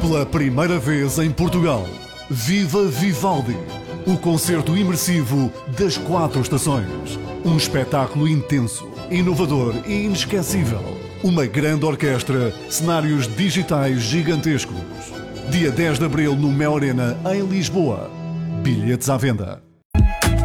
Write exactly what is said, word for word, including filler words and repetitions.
Pela primeira vez em Portugal, Viva Vivaldi, o concerto imersivo das quatro estações. Um espetáculo intenso, inovador e inesquecível. Uma grande orquestra, cenários digitais gigantescos. Dia dez de abril no Mel Arena, em Lisboa. Bilhetes à venda.